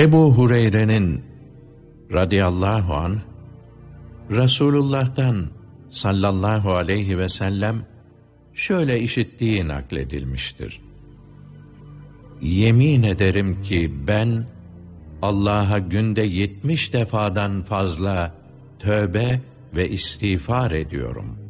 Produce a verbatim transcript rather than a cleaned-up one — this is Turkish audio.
Ebu Hureyre'nin radıyallahu anh, Resulullah'tan sallallahu aleyhi ve sellem şöyle işittiği nakledilmiştir. Yemin ederim ki ben Allah'a günde yetmiş defadan fazla tövbe ve istiğfar ediyorum.